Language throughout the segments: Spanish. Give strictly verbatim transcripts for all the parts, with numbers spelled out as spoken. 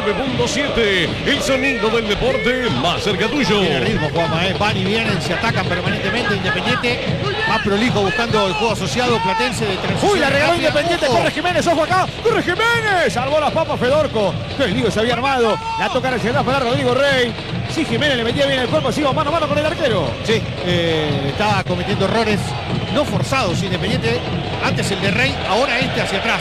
nueve punto siete. El sonido del deporte más cerca tuyo. Tiene ritmo, Juanma, ¿eh? Van y vienen, se atacan permanentemente. Independiente más prolijo buscando el juego asociado. Platense de transición. Uy, la regaló rápida. Independiente. ¡Ojo! Corre Jiménez, ojo acá. Corre Jiménez. Salvó las papas Fedorco. Qué lío se había armado. La toca hacia atrás para Rodrigo Rey. Sí, Jiménez le metía bien el cuerpo. Se iba mano a mano con el arquero. Sí, eh, está cometiendo errores no forzados. Independiente, antes el de Rey, ahora este hacia atrás.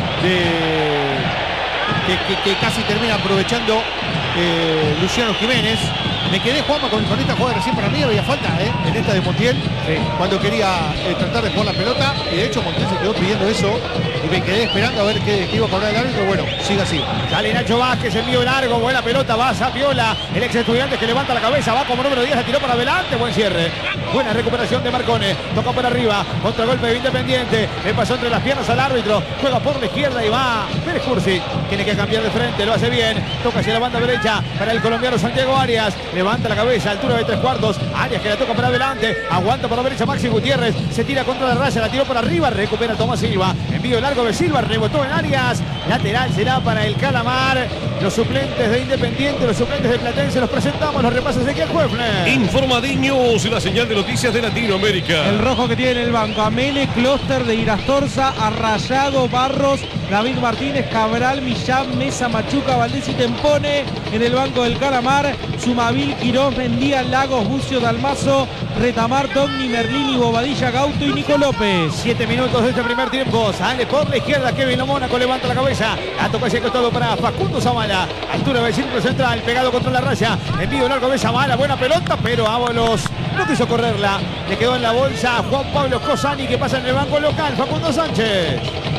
De, que, que, que casi termina aprovechando eh, Luciano Jiménez. Me quedé, Juanma, con, con esta jugada recién. Para mí había falta ¿eh? en esta de Montiel, Sí. cuando quería eh, tratar de jugar la pelota, y de hecho Montiel se quedó pidiendo eso y me quedé esperando a ver qué, qué iba a cobrar el árbitro. Bueno, sigue así. Sale Nacho Vázquez, envío largo, buena pelota, va a Zapiola, el ex estudiante que levanta la cabeza, va como número diez, la tiró para adelante, buen cierre. Buena recuperación de Marcone, toca por arriba, contragolpe de Independiente, le pasó entre las piernas al árbitro, juega por la izquierda y va Pérez Cursi, tiene que cambiar de frente, lo hace bien, toca hacia la banda derecha para el colombiano Santiago Arias, levanta la cabeza, altura de tres cuartos, Arias que la toca para adelante, aguanta por la derecha Maxi Gutiérrez, se tira contra la raya, la tiró por arriba, recupera Tomás Silva, envío largo de Silva, rebotó en Arias, lateral será para el Calamar. Los suplentes de Independiente, los suplentes de Platense, los presentamos, los repasos de Ezequiel Huefner. Informadiños, la señal de noticias de Latinoamérica. El rojo que tiene en el banco: Amele, Clóster de Irastorza, Arrayado, Barros, David Martínez, Cabral, Millán, Mesa, Machuca, Valdés y Tempone. En el banco del Calamar: Sumavil, Quirós, Mendía, Lagos, Bucio, Dalmazo, Retamar, Tomni, Merlini, Bobadilla, Gauto y Nico López. Siete minutos de este primer tiempo. Sale por la izquierda Kevin Lomónaco, levanta la cabeza. La toca hacia el costado para Facundo Zavala. Altura del círculo central, pegado contra la raya. Envío largo de Zavala, buena pelota, pero Ábalos no quiso correrla. Le quedó en la bolsa Juan Pablo Cosani, que pasa en el banco local. Facundo Sánchez.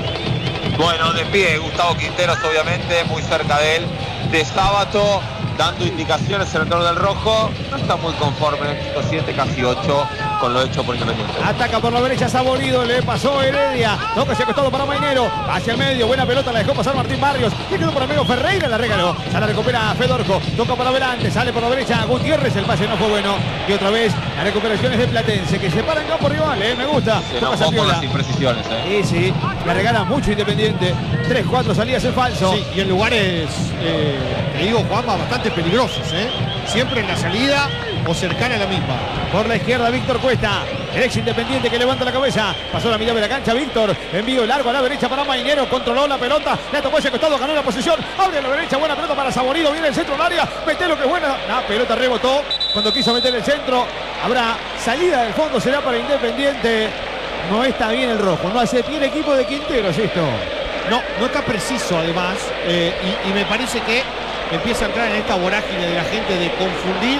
Bueno, de pie, Gustavo Quinteros obviamente, muy cerca de él. De Sábato, dando indicaciones en el color del rojo. No está muy conforme, siete, casi ocho, con lo hecho por Independiente. Ataca por la derecha Saborido, le pasó Heredia. Toca hacia el costado para Mainero. Hacia el medio, buena pelota, la dejó pasar Martín Barrios. Le quedó por amigo Ferreira, la regaló. Se la recupera Fedorco. Toca por adelante, sale por la derecha Gutiérrez. El pase no fue bueno. Y otra vez, las recuperaciones de Platense, que se para en campo rival, eh, me gusta. Se Toca enojó con Zapiola. las imprecisiones. Eh. Sí, sí, la regala mucho Independiente. tres cuatro salidas en falso. Sí, y en lugares, eh, te digo, Juanma, bastante peligrosos, ¿eh? Siempre en la salida o cercana a la misma. Por la izquierda, Víctor Cuesta. El ex Independiente que levanta la cabeza. Pasó la mitad de la cancha, Víctor. Envío largo a la derecha para Mainero. Controló la pelota. Le tocó ese costado, ganó la posición. Abre a la derecha, buena pelota para Saborido. Viene el centro del área. Mete lo que es buena. La pelota rebotó cuando quiso meter el centro. Habrá salida del fondo, será para Independiente. No está bien el rojo. No hace pie el equipo de Quinteros esto. No, no está preciso además, eh, y, y me parece que empieza a entrar en esta vorágine de la gente de confundir,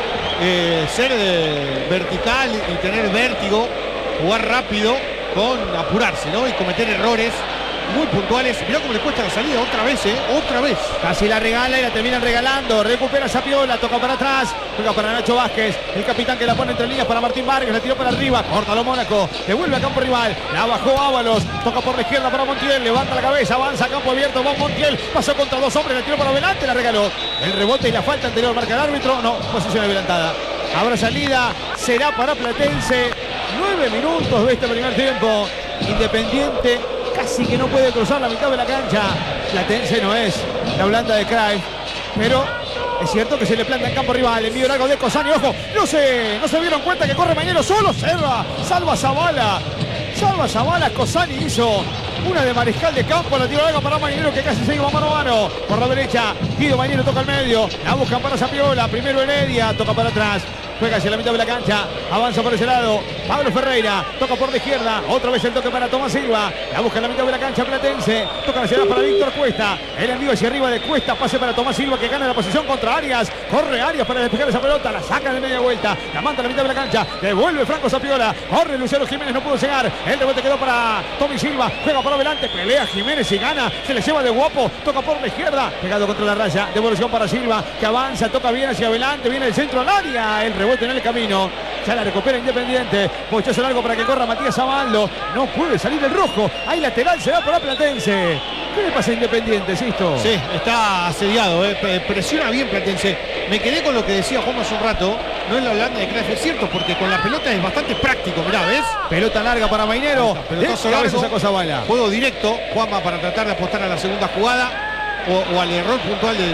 eh, ser eh, vertical y tener vértigo, jugar rápido con apurarse, ¿no? Y cometer errores muy puntuales. Mirá cómo le cuesta la salida otra vez, ¿eh? Otra vez. Casi la regala y la terminan regalando. Recupera Zapiola, toca para atrás. Toca para Nacho Vázquez. El capitán que la pone entre líneas para Martín Vargas. La tiró para arriba. Corta lo Mónaco. Devuelve a campo rival. La bajó Ábalos. Toca por la izquierda para Montiel. Levanta la cabeza. Avanza a campo abierto. Va Montiel. Pasó contra dos hombres. La tiró para adelante. La regaló. El rebote y la falta anterior marca el árbitro. No, posición adelantada. Habrá salida. Será para Platense. Nueve minutos de este primer tiempo. Independiente casi que no puede cruzar la mitad de la cancha. Platense no es la Holanda de Cruyff, pero es cierto que se le planta en campo rival. Envío largo de Cosani, ojo, no se, no se dieron cuenta que corre Mañero solo, Serra, salva Zavala, salva Zavala, Cosani hizo una de mariscal de campo, la tiro larga para Mañero que casi se iba mano a mano. Por la derecha, Guido Mañero toca al medio, la buscan para Zapiola, primero Heredia, toca para atrás. Juega hacia la mitad de la cancha, avanza por ese lado, Pablo Ferreira, toca por la izquierda, otra vez el toque para Tomás Silva, la busca en la mitad de la cancha Platense, toca hacia atrás para Víctor Cuesta, el envío hacia arriba de Cuesta, pase para Tomás Silva que gana la posición contra Arias, corre Arias para despejar esa pelota, la saca de media vuelta, la manda a la mitad de la cancha, devuelve Franco Zapiola, corre Luciano Jiménez, no pudo llegar, el rebote quedó para Tommy Silva, juega por adelante, pelea Jiménez y gana, se le lleva de guapo, toca por la izquierda, pegado contra la raya, devolución para Silva, que avanza, toca bien hacia adelante, viene el centro al área, el rebote en el camino, ya la recupera Independiente, pochazo largo para que corra Matías Abaldo, no puede salir el rojo, hay lateral, se va para Platense. ¿Qué le pasa a Independiente, Sisto? Sí, está asediado, eh. Presiona bien Platense. Me quedé con lo que decía Juan hace un rato, no es la Holanda de Cruyff, es cierto, porque con la pelota es bastante práctico, mirá, ¿ves? Pelota larga para Mainero, Pelotazo de largo, sacó Zavala. juego directo, Juanma, para tratar de apostar a la segunda jugada o, o al error puntual de